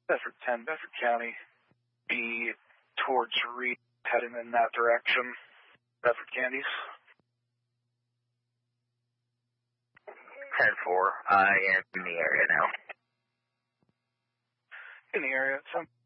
Bedford 10, Bedford County. Be towards Reed, heading in that direction. Bedford Candies. 10-4, I am in the area now. In the area,